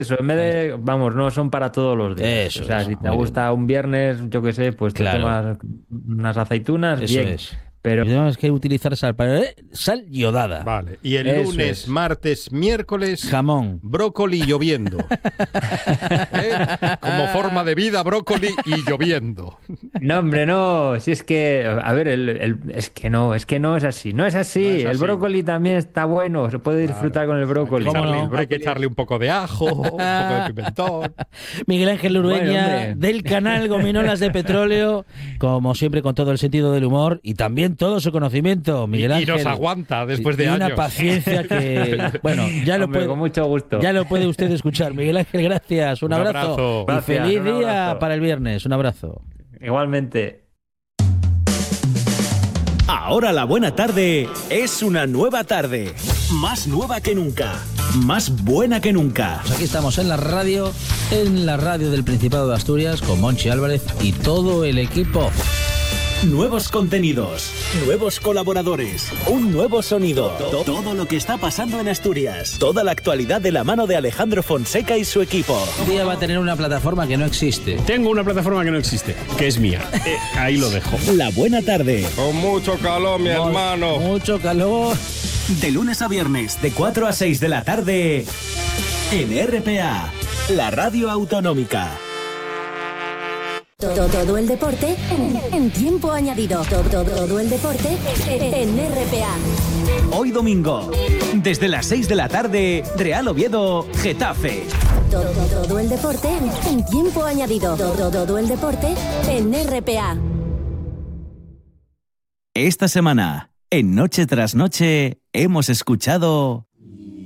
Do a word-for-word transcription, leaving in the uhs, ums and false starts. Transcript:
Eso, en vez de, vamos, no son para todos los días. O Eso sea, es, si te muy bien. gusta un viernes, yo qué sé, pues te Claro, tomas unas aceitunas, eso bien. es. Pero Tenemos que utilizar sal, para- ¿eh? Sal yodada. Vale. Y el eso lunes, es. martes, miércoles, Jamón. brócoli lloviendo. ¿Eh? Como forma de vida, brócoli y lloviendo. No, hombre, no. Si es que, a ver, el, el- es que no, es que no es así. No es así. No es El así. brócoli también está bueno. Se puede disfrutar Claro. con el Hay que brócoli. ¿Cómo echarle, no? hay que echarle un poco de ajo, un poco de pimentón. Miguel Ángel Bueno, Urueña, hombre. del canal Gominolas de Petróleo, como siempre con todo el sentido del humor y también todo su conocimiento, Y, Miguel y Ángel. nos aguanta después de y una años. paciencia que, bueno, ya lo, Hombre, puede, con mucho gusto. ya lo puede usted escuchar. Miguel Ángel, gracias, un, Un abrazo. abrazo. Y Gracias, feliz un día abrazo. para el viernes. Un abrazo. Igualmente. Ahora la buena tarde es una nueva tarde. Más nueva que nunca. Más buena que nunca. Pues aquí estamos en la radio, en la radio del Principado de Asturias, con Monchi Álvarez y todo el equipo. Nuevos contenidos, nuevos colaboradores, un nuevo sonido. To- Todo lo que está pasando en Asturias. Toda la actualidad de la mano de Alejandro Fonseca y su equipo. Un día va a tener una plataforma que no existe. Tengo una plataforma que no existe, que es mía. Eh, ahí lo dejo. La buena tarde. Con mucho calor, mi hermano. Mucho calor. De lunes a viernes, de cuatro a seis de la tarde, en R P A, la radio autonómica. Todo, todo el deporte en, en tiempo añadido. Todo, todo, todo el deporte en R P A. Hoy domingo, desde las seis de la tarde, Real Oviedo, Getafe. Todo, todo el deporte en tiempo añadido. Todo, todo el deporte en R P A. Esta semana, en Noche tras Noche, hemos escuchado